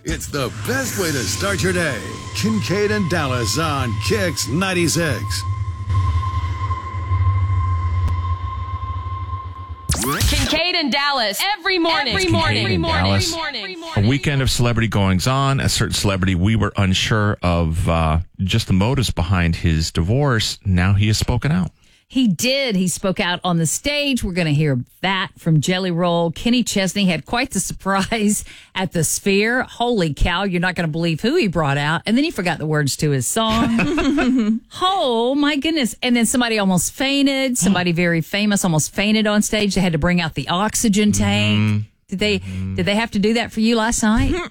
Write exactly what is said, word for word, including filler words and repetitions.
It's the best way to start your day. Kincaid and Dallas on Kicks ninety-six. Kincaid and Dallas every morning. Every morning. Every morning. Dallas. Every morning. Every morning. A weekend of celebrity goings on. A certain celebrity we were unsure of uh, just the motives behind his divorce. Now he has spoken out. He did. He spoke out on the stage. We're going to hear that from Jelly Roll. Kenny Chesney had quite the surprise at the Sphere. Holy cow, you're not going to believe who he brought out. And then he forgot the words to his song. Oh, my goodness. And then somebody almost fainted. Somebody very famous almost fainted on stage. They had to bring out the oxygen tank. Mm-hmm. Did they mm-hmm. did they have to do that for you last night?